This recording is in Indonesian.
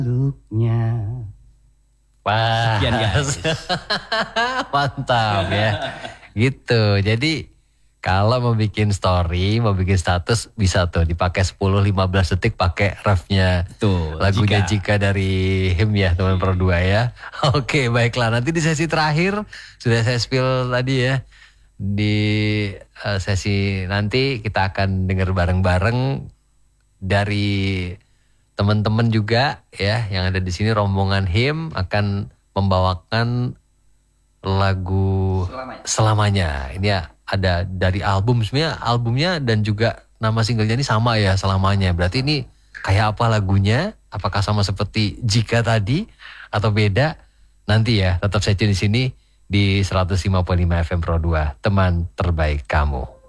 Luknya. Wah, Sekian guys. mantap ya. Gitu. Jadi kalau mau bikin story, mau bikin status bisa tuh dipakai 10-15 detik pakai refnya. Tuh, Lagunya Jika dari Him ya teman Pro 2 ya. Oke, baiklah. Nanti di sesi terakhir sudah saya spill tadi ya. Di sesi nanti kita akan dengar bareng-bareng dari teman-teman juga ya yang ada di sini, rombongan Him akan membawakan lagu Selamanya. Ini ya ada dari album, sebenarnya albumnya dan juga nama singlenya ini sama ya, Selamanya. Berarti ini kayak apa lagunya? Apakah sama seperti Jika tadi atau beda? Nanti ya tetap stay tune di sini di 105.5 FM Pro 2, teman terbaik kamu.